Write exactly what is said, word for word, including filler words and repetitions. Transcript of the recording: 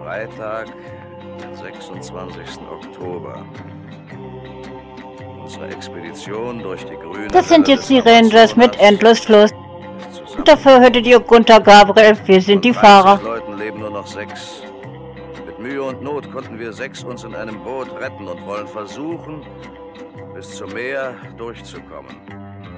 Freitag, den sechsundzwanzigsten Oktober. Unsere Expedition durch die grüne... Das sind jetzt die Rangers mit Endlosfluss. Und dafür hörtet ihr Gunther Gabriel, wir sind die Fahrer. Leuten leben nur noch sechs. Mit Mühe und Not konnten wir sechs uns in einem Boot retten und wollen versuchen, bis zum Meer durchzukommen.